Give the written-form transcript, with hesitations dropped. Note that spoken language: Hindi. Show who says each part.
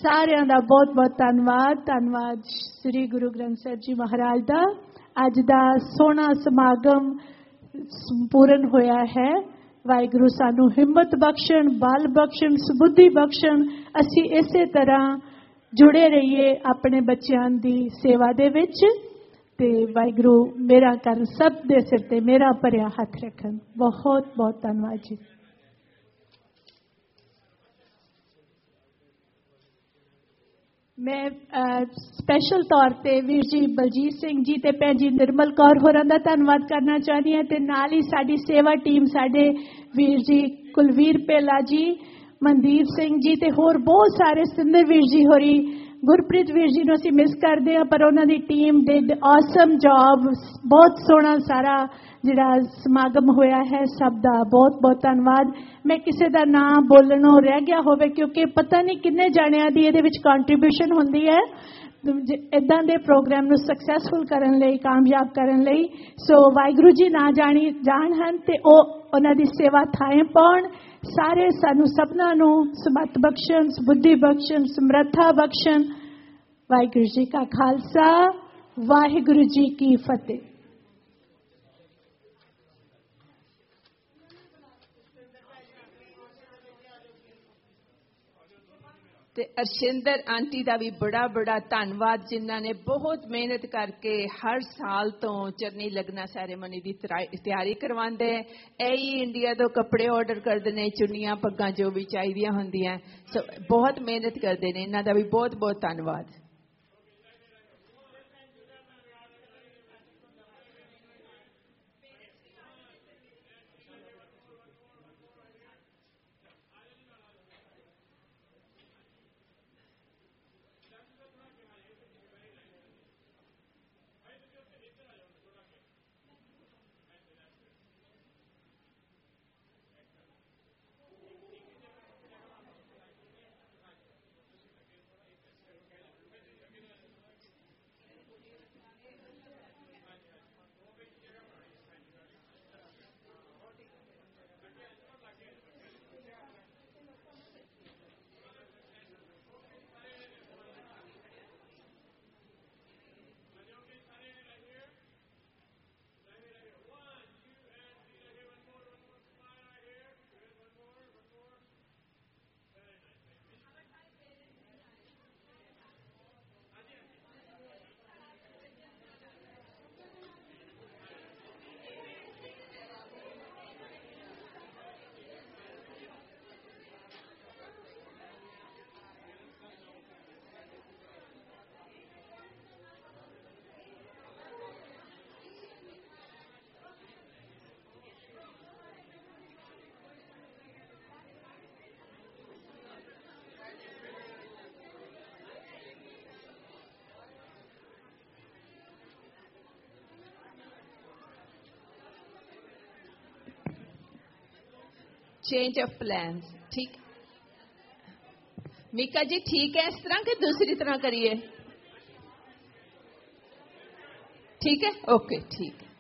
Speaker 1: सारिਆਂ ਦਾ बहुत बहुत धन्यवाद। धन्यवाद श्री गुरु ग्रंथ साहिब जी महाराज दा। अज दा सोहना समागम संपूर्ण होया है। वाहिगुरु सानू हिम्मत बख्शण, बल बख्शण, सुबुद्धि बख्शण, असी इसे तरह जुड़े रहिए अपने बच्चों की सेवा दे विच। ते वाहिगुरु मेरा कर सब दे सिर ते मेरा भरिया हथ रखन। बहुत बहुत धन्यवाद जी। मैं स्पैशल तौर पे वीर जी बलजीत सिंह जी ते भैन जी निर्मल कौर होरां दा धन्नवाद करना चाहती हूं। ते नाल ही साडी सेवा टीम साडे वीर जी कुलवीर पेला जी, मनदीप सिंह जी ते होर बहुत सारे सिंदर वीर जी होरी, गुरप्रीत वीर जी नूं असीं मिस करदे हां, पर उन्हां दी टीम डिड ऑसम जॉब। बहुत सोहना सारा जिहड़ा समागम होया है, सब दा बहुत बहुत धन्नवाद। मैं किसी का नाम बोलणों रह गया होवे क्योंकि पता नहीं किन्ने जाणियां दी इहदे विच कंट्रीब्यूशन हुंदी है इदां दे प्रोग्राम नूं सक्सैसफुल करन लई, कामयाब करन लई। सो वाहिगुरू जी ना जान हन ते ओह उन्हां दी सेवा थाएं पाउण। सारे सानू सबना नूं समत बख्शण, बुद्धि बख्शण, समर्था बख्शण। वाहिगुरू जी का खालसा, वाहिगुरू जी की फतेह।
Speaker 2: ते अर्शिंदर आंटी का भी बड़ा बड़ा धन्यवाद, जिन्हों ने बहुत मेहनत करके हर साल तो चरनी लगना सैरेमनी की तैयारी करवाते हैं। यही इंडिया तो कपड़े ऑर्डर करते हैं, चुन्नियां पग्गां जो भी चाहिए होंदियां, बहुत मेहनत करते हैं। इन्हों का भी बहुत बहुत धन्यवाद। चेंज ऑफ प्लान, ठीक मीका जी? ठीक है इस तरह कि दूसरी तरह करिए? ठीक है, ओके, ठीक है।